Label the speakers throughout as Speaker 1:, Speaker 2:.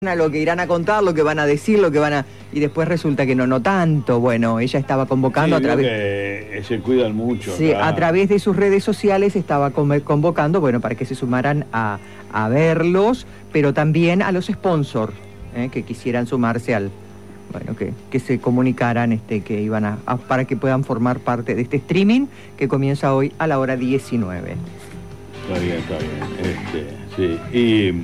Speaker 1: A lo que irán a contar, lo que van a decir, lo que van a... Y después resulta que no tanto. Bueno, ella estaba convocando a través...
Speaker 2: que se cuidan mucho.
Speaker 1: Sí, a través de sus redes sociales estaba convocando, bueno, para que se sumaran a verlos, pero también a los sponsors, que quisieran sumarse al... Bueno, que se comunicaran, que iban para que puedan formar parte de este streaming que comienza hoy a la hora 19.
Speaker 2: Está bien. Sí. Y...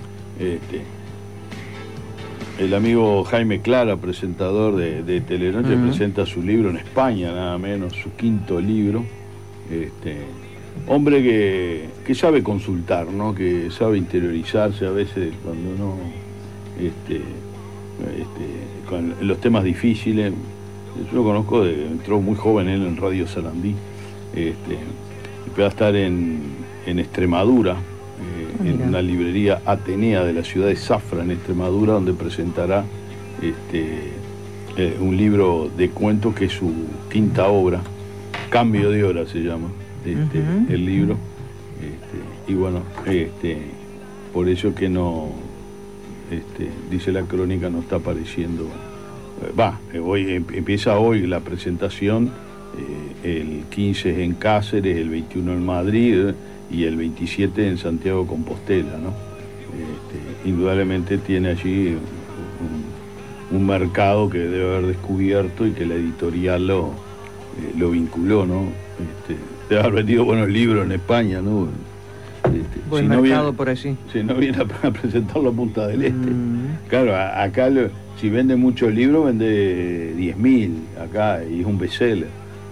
Speaker 2: el amigo Jaime Clara, presentador de Telenoche, presenta su libro en España, nada menos, su 5º libro. Hombre que sabe consultar, ¿no? Que sabe interiorizarse a veces cuando uno con los temas difíciles. Yo lo conozco, entró muy joven él en Radio Sarandí, y va a estar en Extremadura, en una librería Atenea de la ciudad de Zafra, en Extremadura, donde presentará un libro de cuentos que es su 5ª obra, Cambio de Hora se llama el libro, y bueno, por eso que no, dice la crónica, no está apareciendo, hoy empieza hoy la presentación, el 15 es en Cáceres, el 21 en Madrid, y el 27 en Santiago Compostela, ¿no? Indudablemente tiene allí un mercado que debe haber descubierto y que la editorial lo vinculó, ¿no? Debe haber vendido buenos libros en España, ¿no?
Speaker 1: Buen mercado por allí.
Speaker 2: Si no viene a presentarlo a Punta del Este. Claro, acá si vende muchos libros, vende 10.000 acá y es un bestseller.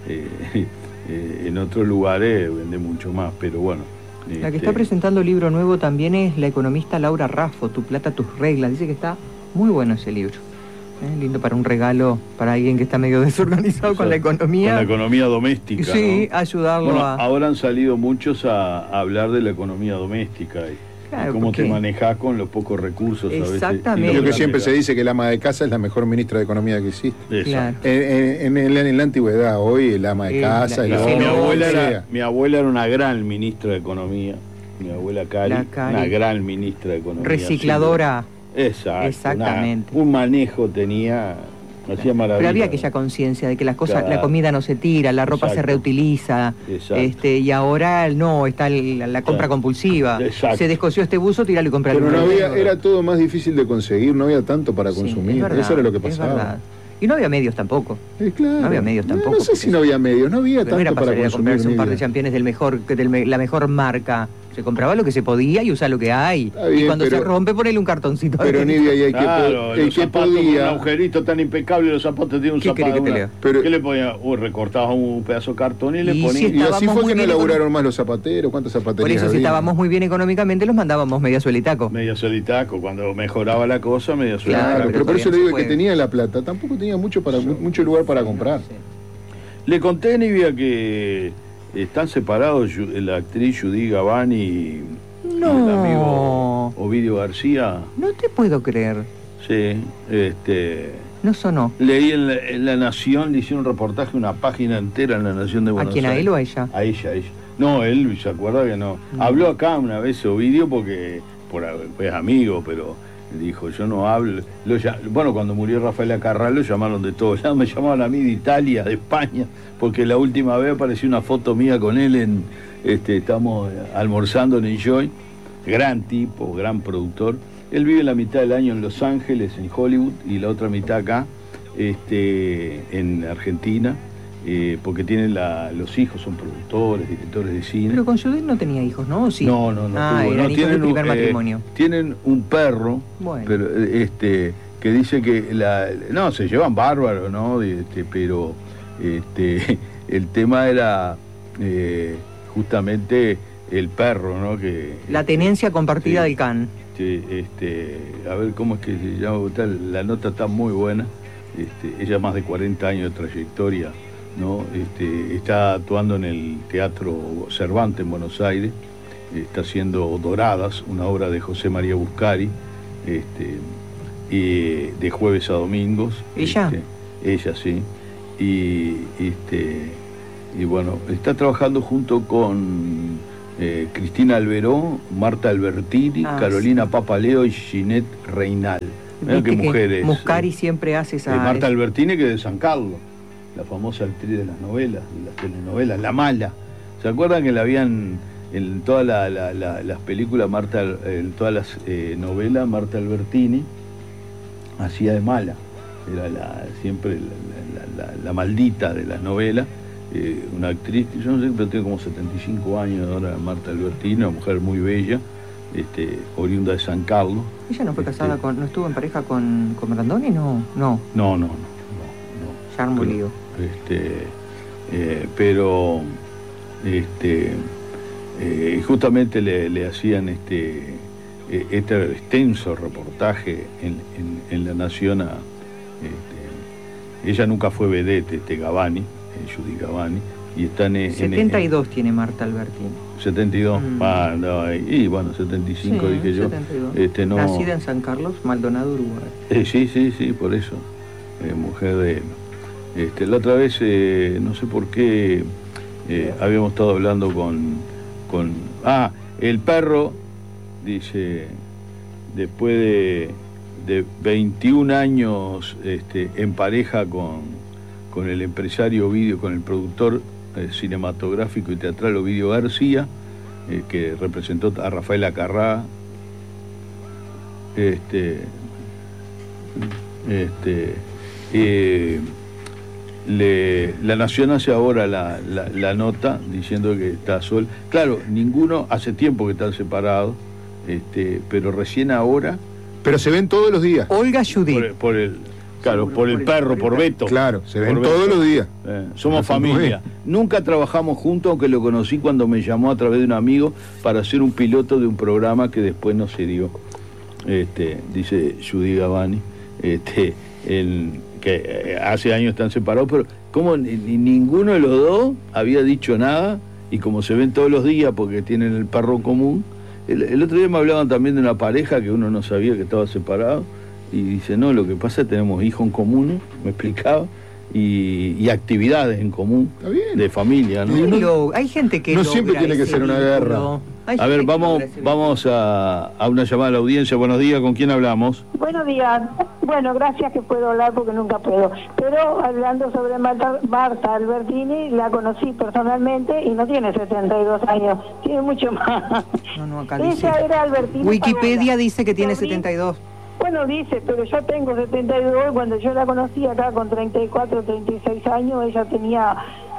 Speaker 2: En otros lugares vende mucho más, pero bueno.
Speaker 1: La que está presentando libro nuevo también es la economista Laura Raffo, Tu plata, tus reglas. Dice que está muy bueno ese libro. Lindo para un regalo para alguien que está medio desorganizado, con la economía.
Speaker 2: Con la economía doméstica.
Speaker 1: Sí, ¿no? Ayudarlo
Speaker 2: ahora han salido muchos a hablar de la economía doméstica.
Speaker 1: Claro,
Speaker 2: cómo te manejás con los pocos recursos.
Speaker 1: Exactamente.
Speaker 2: A veces.
Speaker 3: Lo que siempre se dice que la ama de casa es la mejor ministra de Economía que existe.
Speaker 1: Claro.
Speaker 3: En la antigüedad, hoy el ama de casa...
Speaker 2: Mi abuela era una gran ministra de Economía. Mi abuela Cari, una gran ministra de Economía.
Speaker 1: Recicladora.
Speaker 2: Sí. Exacto.
Speaker 1: Exactamente.
Speaker 2: Un manejo tenía... Hacía maravilla.
Speaker 1: Pero había aquella conciencia de que las cosas, la comida no se tira, la ropa se reutiliza, y ahora no, está la compra compulsiva. Se descosió este buzo, tíralo y compralo.
Speaker 3: Pero era todo más difícil de conseguir, no había tanto para consumir, verdad, eso era lo que pasaba.
Speaker 1: Es verdad. Y no había medios tampoco.
Speaker 3: Claro.
Speaker 1: No había medios tampoco.
Speaker 3: No sé si no había medios, no había tanto
Speaker 1: era
Speaker 3: para
Speaker 1: consumir. A comprarse un par de
Speaker 3: championes
Speaker 1: de la mejor marca. Se compraba lo que se podía y usar lo que hay. Bien, y cuando se rompe, ponele un cartoncito.
Speaker 3: Pero Nidia, y el que podía...
Speaker 2: Un agujerito tan impecable, los zapatos tienen un zapato. ¿Qué le ponía? Recortabas un pedazo de cartón y le ponías...
Speaker 3: Y así fue que no laburaron más los zapateros. ¿Cuántos zapateros?
Speaker 1: Por eso, si estábamos muy bien económicamente, los mandábamos media suela y taco.
Speaker 2: Media suela y taco. Cuando mejoraba la cosa, media suela y taco.
Speaker 3: Claro, pero por eso le digo que tenía la plata. Tampoco tenía mucho lugar para comprar.
Speaker 2: Le conté, Nivia, que están separados la actriz Judy Gabán y el amigo Ovidio García.
Speaker 1: No te puedo creer.
Speaker 2: Sí,
Speaker 1: no sonó.
Speaker 2: Leí en La Nación, le hicieron un reportaje, una página entera en La Nación de Buenos Aires.
Speaker 1: ¿A quién, a él o a ella?
Speaker 2: A ella. No, él se acuerda que no. Habló acá una vez Ovidio porque es amigo, pero dijo, yo no hablo. Bueno, cuando murió Rafael Acarrá lo llamaron de todos lados, me llamaban a mí de Italia, de España, porque la última vez apareció una foto mía con él estamos almorzando en Enjoy. Gran tipo, gran productor. Él vive la mitad del año en Los Ángeles, en Hollywood, y la otra mitad acá, en Argentina, porque tienen los hijos, son productores, directores de cine.
Speaker 1: Pero con Judith no tenía hijos, ¿no? ¿O sí?
Speaker 2: No.
Speaker 1: Eran hijos del primer matrimonio.
Speaker 2: Tienen un perro, pero que dice que se llevan bárbaro, ¿no? Pero el tema era justamente el perro, ¿no?
Speaker 1: La tenencia compartida del can.
Speaker 2: A ver cómo es que se llama, la nota está muy buena. Ella más de 40 años de trayectoria, ¿no? Está actuando en el Teatro Cervantes en Buenos Aires, está haciendo Doradas, una obra de José María Buscari, y de jueves a domingos.
Speaker 1: ¿Ella?
Speaker 2: Ella, sí. Y bueno, está trabajando junto con Cristina Alberó, Marta Albertini, Carolina Papaleo y Ginette Reinal. Mirá qué mujeres.
Speaker 1: Muscari siempre hace esa...
Speaker 2: Marta Albertini, que es de San Carlos, la famosa actriz de las novelas, de las telenovelas, La Mala. ¿Se acuerdan que la habían en todas las películas, en todas las novelas, Marta Albertini hacía de mala? Era siempre la maldita de las novelas. Una actriz, yo no sé, pero tiene como 75 años ahora, Marta Albertini, una mujer muy bella, oriunda de San Carlos.
Speaker 1: ¿Ella no fue casada no estuvo en pareja con Brandoni? No.
Speaker 2: No.
Speaker 1: Ya murió.
Speaker 2: Pero justamente le hacían este extenso reportaje en La Nación ella nunca fue vedette, Gavani, Judy Gavani, y están
Speaker 1: 72 tiene Marta Albertini.
Speaker 2: 72, y bueno, 75
Speaker 1: sí,
Speaker 2: dije yo.
Speaker 1: 72. Nacida en San Carlos, Maldonado, Uruguay.
Speaker 2: Sí, por eso. Mujer de... la otra vez, no sé por qué, habíamos estado hablando con... el perro, dice, después de 21 años en pareja con el empresario Ovidio, con el productor cinematográfico y teatral Ovidio García, que representó a Rafael Acarrá, La Nación hace ahora la nota diciendo que está sol. Claro, ninguno, hace tiempo que están separados, pero recién ahora.
Speaker 3: Pero se ven todos los días.
Speaker 1: Olga Judith.
Speaker 2: Por el perro, por Beto.
Speaker 3: Claro, se ven todos los días.
Speaker 2: Somos familia. Nunca trabajamos juntos, aunque lo conocí cuando me llamó a través de un amigo para hacer un piloto de un programa que después no se dio. Dice Judy Gavani, que hace años están separados, pero como ninguno de los dos había dicho nada, y como se ven todos los días porque tienen el perro común. El otro día me hablaban también de una pareja que uno no sabía que estaba separado, y dice, no, lo que pasa es que tenemos hijos en común, me explicaba, y actividades en común de familia, ¿no?
Speaker 1: Hay gente que
Speaker 3: no siempre tiene que ser una guerra.
Speaker 2: A ver, vamos a una llamada a la audiencia. Buenos días, ¿con quién hablamos?
Speaker 4: Buenos días. Bueno, gracias que puedo hablar porque nunca puedo. Pero hablando sobre Marta Albertini, la conocí personalmente y no tiene 72 años, tiene mucho más.
Speaker 1: No, acá dice.
Speaker 4: Ella era Albertini
Speaker 1: Wikipedia
Speaker 4: Pagola.
Speaker 1: Dice que tiene 72.
Speaker 4: Bueno, dice, pero yo tengo 72, cuando yo la conocí acá con 34, 36 años, ella tenía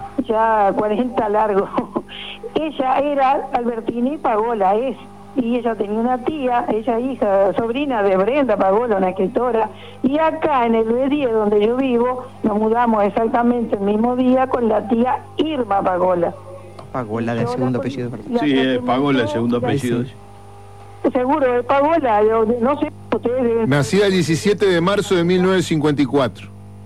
Speaker 4: ya 40 largos. Ella era Albertini Pagola, y ella tenía una tía, ella hija, sobrina de Brenda Pagola, una escritora, y acá en el B10 donde yo vivo, nos mudamos exactamente el mismo día con la tía Irma Pagola.
Speaker 1: Pagola del segundo apellido.
Speaker 2: Sí, Pagola el segundo apellido.
Speaker 4: Seguro, de Pagola, no sé, ustedes...
Speaker 3: Nacida el 17 de marzo de 1954.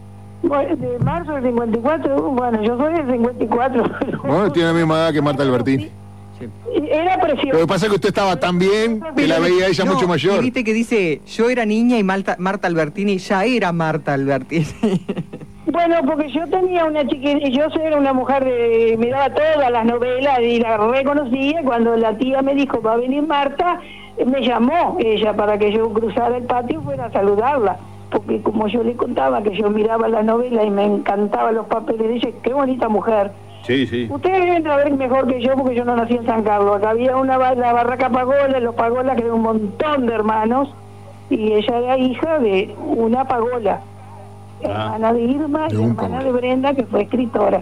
Speaker 4: De marzo del 54, bueno, yo soy del 54.
Speaker 3: Bueno, tiene la misma edad que Marta Albertini.
Speaker 4: Sí. Era precioso.
Speaker 3: Lo que pasa es que usted estaba tan bien que la veía ella mucho mayor.
Speaker 1: Viste que dice, yo era niña y Marta Albertini ya era Marta Albertini.
Speaker 4: Bueno, porque yo tenía una chiquita, yo era una mujer miraba todas las novelas y la reconocía. Cuando la tía me dijo, va a venir Marta, me llamó ella para que yo cruzara el patio y fuera a saludarla. Porque como yo le contaba que yo miraba la novela y me encantaban los papeles, dice, qué bonita mujer.
Speaker 2: Sí.
Speaker 4: Ustedes deben saber mejor que yo porque yo no nací en San Carlos. Acá había la barraca Pagola, los Pagola, que eran un montón de hermanos, y ella era hija de una Pagola, hermana de Irma y hermana de Brenda, que fue escritora.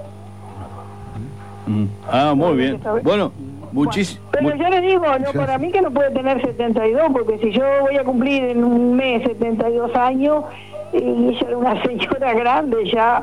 Speaker 2: Muy bien. Bueno, muchísimo.
Speaker 4: Pero yo le digo, para mí que no puede tener 72, porque si yo voy a cumplir en un mes 72 años, y ella era una señora grande ya,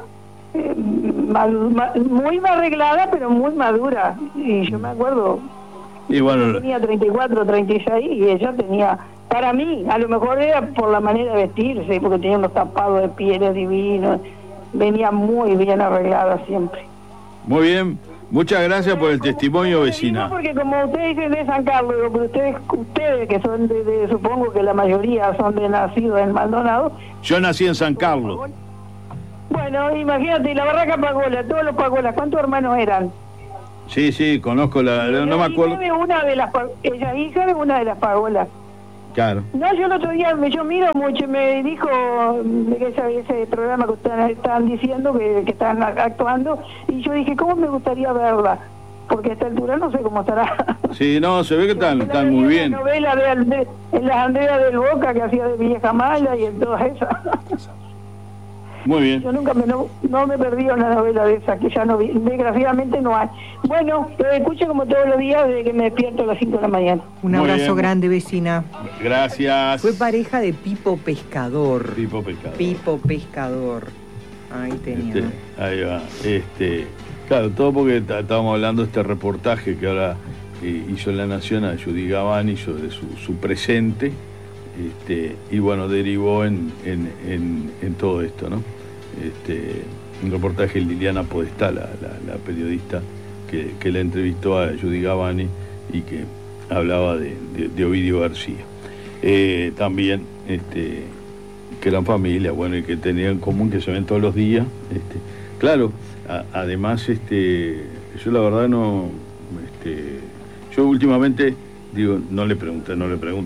Speaker 4: muy arreglada, pero muy madura. Y yo me acuerdo,
Speaker 2: y bueno,
Speaker 4: tenía 34, 36, y ella tenía, para mí, a lo mejor era por la manera de vestirse, porque tenía unos tapados de pieles divinos, venía muy bien arreglada siempre.
Speaker 2: Muy bien. Muchas gracias por el testimonio, vecina.
Speaker 4: Porque como ustedes dicen de San Carlos, ustedes que son supongo que la mayoría son de nacidos en Maldonado.
Speaker 2: Yo nací en San Carlos.
Speaker 4: Bueno, imagínate, la barraca Pagola, todos los Pagolas, ¿cuántos hermanos eran?
Speaker 2: Sí, conozco no me acuerdo.
Speaker 4: Ella es hija de una de las Paolas.
Speaker 2: Claro.
Speaker 4: No, yo el otro día, yo miro mucho, me dijo que ese programa que ustedes estaban diciendo, que están actuando, y yo dije, ¿cómo me gustaría verla? Porque a esta altura no sé cómo estará.
Speaker 2: Sí, no, se ve que están muy bien.
Speaker 4: La novela en las Andrea del Boca, que hacía de Vieja Mala y en todas esas.
Speaker 2: Muy bien.
Speaker 4: Yo nunca no me perdí una novela de esa, que ya no vi, desgraciadamente no hay. Bueno, lo escucho como todos los días desde que me despierto a las 5 de la mañana.
Speaker 1: Un abrazo grande, vecina.
Speaker 2: Gracias.
Speaker 1: Fue pareja de Pipo Pescador.
Speaker 2: Pipo Pescador.
Speaker 1: Ahí tenía.
Speaker 2: Ahí va. Claro, todo porque estábamos hablando de este reportaje que ahora hizo La Nación a Judy Gavani sobre su presente. Y bueno, derivó en todo esto, ¿no? Un reportaje de Liliana Podestá, la periodista que la entrevistó a Judy Gavani y que hablaba de Ovidio García. También que eran familia, bueno, y que tenían en común que se ven todos los días. Claro, además, yo la verdad no... yo últimamente... Digo, no le pregunto,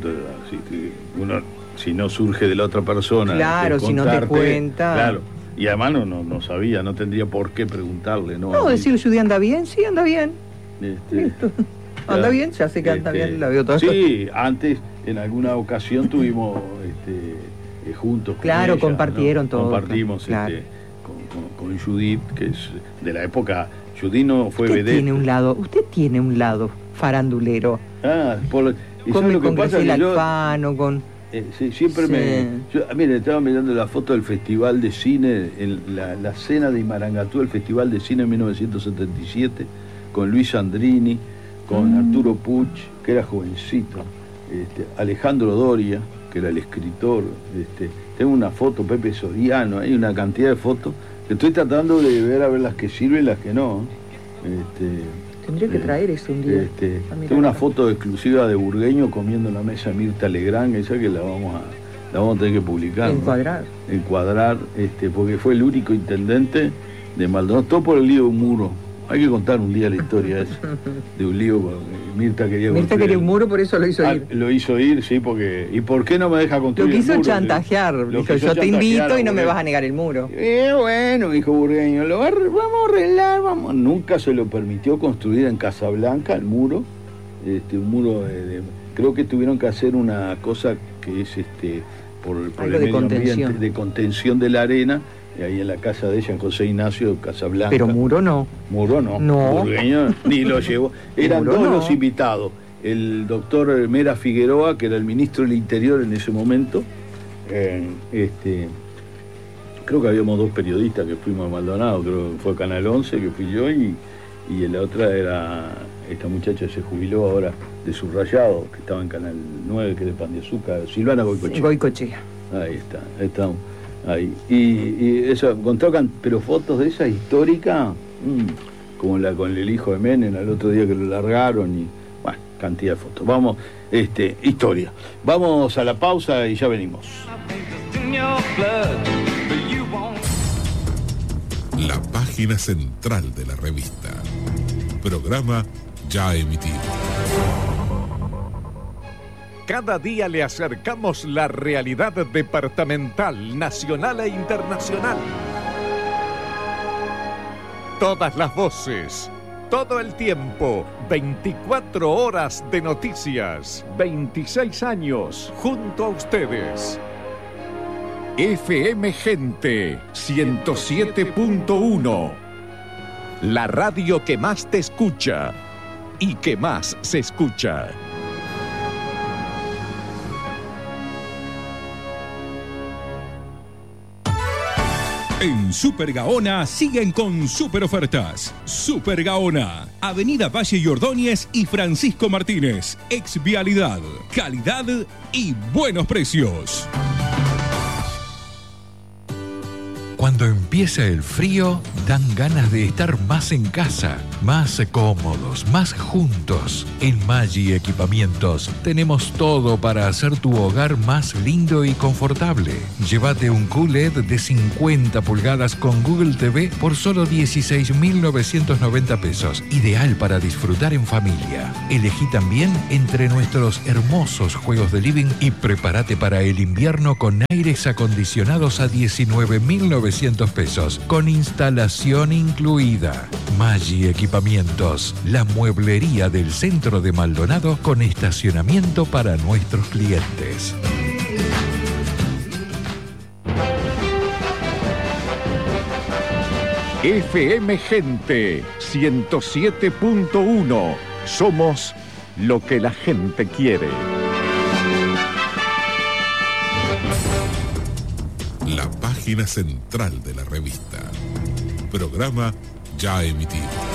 Speaker 2: si no surge de la otra persona.
Speaker 1: Claro, si no te cuenta.
Speaker 2: Claro, y además no sabía, no tendría por qué preguntarle, ¿no?
Speaker 1: No, decir, Judy, ¿anda bien? Sí, anda bien. Listo. ¿Anda bien? Ya sé que anda bien, la veo toda.
Speaker 2: Sí, antes, en alguna ocasión tuvimos juntos.
Speaker 1: Claro,
Speaker 2: ella,
Speaker 1: compartieron, ¿no? Todo.
Speaker 2: Compartimos
Speaker 1: claro.
Speaker 2: Con Judith, que es de la época. Judith no fue vedette.
Speaker 1: Usted tiene un lado farandulero.
Speaker 2: Come
Speaker 1: con Graciela Alfano, con...
Speaker 2: sí, siempre sí. Mire, estaba mirando la foto del Festival de Cine, la cena de Imarangatú, el Festival de Cine en 1977, con Luis Andrini, con Arturo Puch, que era jovencito, Alejandro Doria, que era el escritor, tengo una foto, Pepe Soriano, hay una cantidad de fotos que estoy tratando de ver a ver las que sirven y las que no.
Speaker 1: Tendría que traer eso un día.
Speaker 2: Tengo una foto exclusiva de Burgueño comiendo en la mesa Mirta Legrand, esa que la vamos a tener que publicar. Encuadrar, porque fue el único intendente de Maldonado, todo por el lío de un muro. Hay que contar un día la historia esa, de un lío. Mirta quería
Speaker 1: un muro, por eso lo hizo ir.
Speaker 2: Lo hizo ir, sí, porque... ¿Y por qué no me deja construir el muro?
Speaker 1: Lo quiso chantajear. Dijo, yo te invito y no me vas a negar el muro.
Speaker 2: Bueno, dijo Burgueño, vamos a arreglar, vamos. Nunca se lo permitió construir en Casablanca el muro. Un muro creo que tuvieron que hacer una cosa que es por el medio ambiente, de contención de la arena. Ahí en la casa de ella, en José Ignacio, Casablanca.
Speaker 1: Pero muro no.
Speaker 2: No. Burgueño ni lo llevó. Eran dos los invitados. El doctor Mera Figueroa, que era el ministro del Interior en ese momento. Creo que habíamos dos periodistas que fuimos a Maldonado. Creo que fue Canal 11, que fui yo, y la otra era... Esta muchacha se jubiló ahora de Subrayado, que estaba en Canal 9, que es de Pan de Azúcar. Silvana Goicoechea. Ahí está. Ahí. Y eso, encontraron, pero fotos de esa histórica, como la con el hijo de Menem, el otro día que lo largaron, y bueno, cantidad de fotos. Vamos, historia. Vamos a la pausa y ya venimos.
Speaker 5: La página central de la revista. Programa ya emitido. Cada día le acercamos la realidad departamental, nacional e internacional. Todas las voces, todo el tiempo, 24 horas de noticias, 26 años junto a ustedes. FM Gente 107.1, la radio que más te escucha y que más se escucha. En Super Gaona siguen con super ofertas. Super Gaona, Avenida Valle y Ordóñez y Francisco Martínez. Exvialidad, calidad y buenos precios.
Speaker 6: Cuando empieza el frío, dan ganas de estar más en casa, más cómodos, más juntos. En Maggi Equipamientos tenemos todo para hacer tu hogar más lindo y confortable. Llévate un QLED de 50 pulgadas con Google TV por solo 16.990 pesos. Ideal para disfrutar en familia. Elegí también entre nuestros hermosos juegos de living y prepárate para el invierno con aires acondicionados a 19.900 pesos, con instalación incluida. Maggi Equipamientos, la mueblería del centro de Maldonado con estacionamiento para nuestros clientes.
Speaker 7: FM Gente 107.1. Somos lo que la gente quiere.
Speaker 8: La página central de la revista. Programa ya emitido.